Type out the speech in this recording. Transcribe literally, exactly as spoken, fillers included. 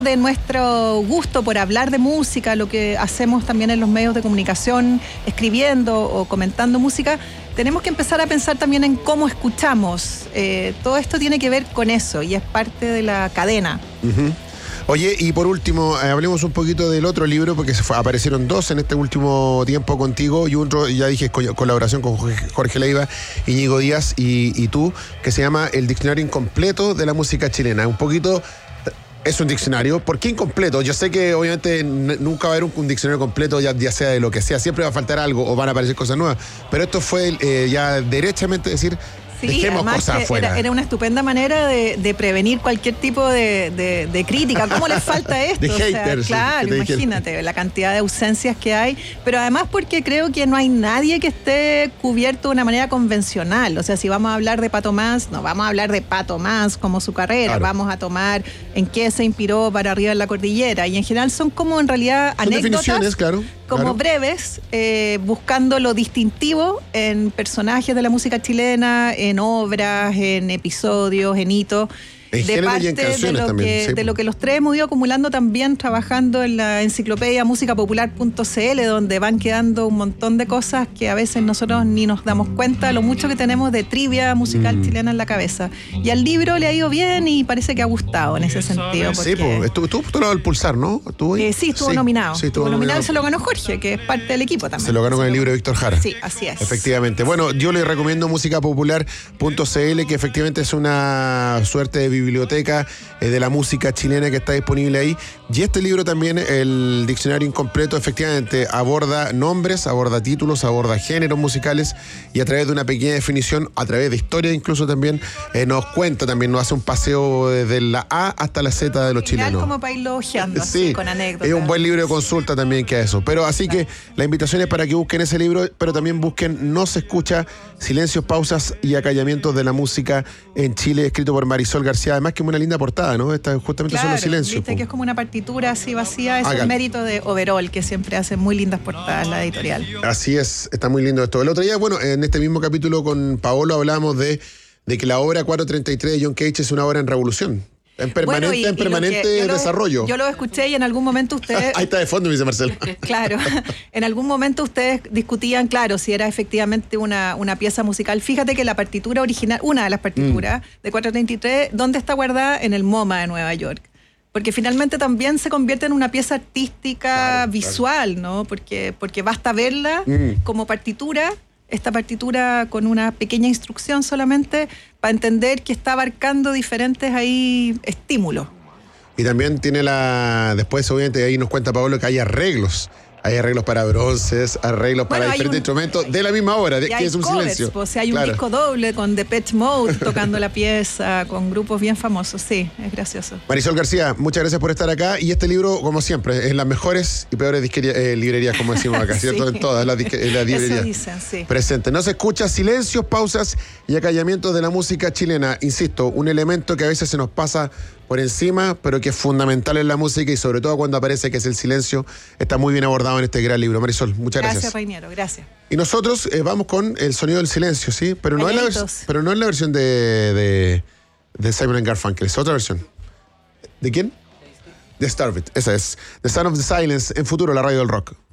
de nuestro gusto por hablar de música, lo que hacemos también en los medios de comunicación, escribiendo o comentando música, tenemos que empezar a pensar también en cómo escuchamos. Eh, todo esto tiene que ver con eso y es parte de la cadena. Uh-huh. Oye, y por último, eh, hablemos un poquito del otro libro, porque se fue, aparecieron dos en este último tiempo contigo, y uno, ya dije, co- colaboración con Jorge Leiva, Íñigo Díaz y, y tú, que se llama El Diccionario Incompleto de la Música Chilena. Un poquito... Es un diccionario. ¿Por qué incompleto? Yo sé que obviamente n- nunca va a haber un, un diccionario completo, ya, ya sea de lo que sea. Siempre va a faltar algo o van a aparecer cosas nuevas. Pero esto fue eh, ya derechamente decir, sí, dejemos cosas afuera. Era, era una estupenda manera de, de prevenir cualquier tipo de, de, de crítica. ¿Cómo les falta esto? De o sea, haters, claro, que te imagínate dijeron. la cantidad de ausencias que hay. Pero además porque creo que no hay nadie que esté cubierto de una manera convencional. O sea, si vamos a hablar de Pato Mas, no vamos a hablar de Pato Mas como su carrera. Claro. Vamos a tomar en qué se inspiró para arriba en la cordillera. Y en general son como en realidad son anécdotas. Claro, como claro. breves, eh, buscando lo distintivo en personajes de la música chilena, en obras, en episodios, en hitos. En de parte y en canciones de lo, también, que, sí. de lo que los tres hemos ido acumulando también trabajando en la enciclopedia música popular punto c l, donde van quedando un montón de cosas que a veces nosotros ni nos damos cuenta de lo mucho que tenemos de trivia musical mm. chilena en la cabeza. Y al libro le ha ido bien y parece que ha gustado en ese sentido. Sí, pues estuvo, estuvo por lado del Pulsar, ¿no? ¿Estuvo eh, sí, estuvo sí, nominado. Sí, estuvo, estuvo nominado y se lo ganó Jorge, que es parte del equipo también. Se lo ganó con el libro de Víctor Jara. Sí, así es. Efectivamente. Bueno, yo le recomiendo música popular punto c l, que efectivamente es una suerte de biblioteca de la música chilena que está disponible ahí. Y este libro también, el Diccionario Incompleto, efectivamente aborda nombres, aborda títulos, aborda géneros musicales, y a través de una pequeña definición, a través de historia incluso también, eh, nos cuenta también, nos hace un paseo desde la A hasta la Z de los Final chilenos. Como para irlo ojeando, sí, así, con anécdotas. Es un buen libro de consulta también que eso. Pero así claro. que la invitación es para que busquen ese libro, pero también busquen No se escucha, silencios, pausas y acallamientos de la música en Chile, escrito por Marisol García. Además que es una linda portada, ¿no? Esta, justamente claro, son los silencios. Viste po. que es como una partitura así vacía, es Hagan. un mérito de Overall, que siempre hace muy lindas portadas la editorial. Así es, está muy lindo esto. El otro día, bueno, en este mismo capítulo con Paolo hablamos de, de que la obra cuatrocientos treinta y tres de John Cage es una obra en revolución. En permanente, bueno, y, en permanente yo desarrollo. Lo, yo lo escuché y en algún momento ustedes... Ahí está de fondo, me dice Marcelo. Claro. En algún momento ustedes discutían, claro, si era efectivamente una, una pieza musical. Fíjate que la partitura original, una de las partituras mm. de cuatrocientos treinta y tres, ¿dónde está guardada? En el MoMA de Nueva York. Porque finalmente también se convierte en una pieza artística claro, visual, claro. ¿no? Porque, porque basta verla mm. como partitura, esta partitura con una pequeña instrucción solamente, para entender que está abarcando diferentes ahí estímulos. Y también tiene la... Después, obviamente, ahí nos cuenta Paolo que hay arreglos. Hay arreglos para bronces, arreglos bueno, para diferentes un, instrumentos de la misma obra, de, que es un covers, silencio. O sea, hay claro. un disco doble con Depeche Mode tocando la pieza, con grupos bien famosos. Sí, es gracioso. Marisol García, muchas gracias por estar acá. Y este libro, como siempre, en las mejores y peores disquería, eh, librerías, como decimos acá, sí. ¿cierto? En todas las, disque, las librerías. Eso dicen, sí. Presente. No se escucha silencios, pausas y acallamientos de la música chilena. Insisto, un elemento que a veces se nos pasa por encima, pero que es fundamental en la música y sobre todo cuando aparece que es el silencio, está muy bien abordado en este gran libro. Marisol, muchas gracias. Gracias, Reiniero, gracias. Y nosotros eh, vamos con El Sonido del Silencio, ¿sí? Pero no, es la, vers- pero no es la versión de, de, de Simon and Garfunkel, es otra versión. ¿De quién? De Starved, esa es. The Sound of the Silence, en Futuro, la radio del rock.